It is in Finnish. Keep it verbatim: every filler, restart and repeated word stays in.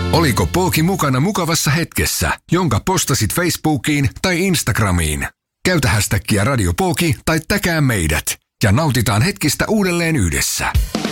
Oliko Pooki mukana mukavassa hetkessä, jonka postasit Facebookiin tai Instagramiin? Käytä hashtaggia Radio Pooki tai täkää meidät ja nautitaan hetkistä uudelleen yhdessä.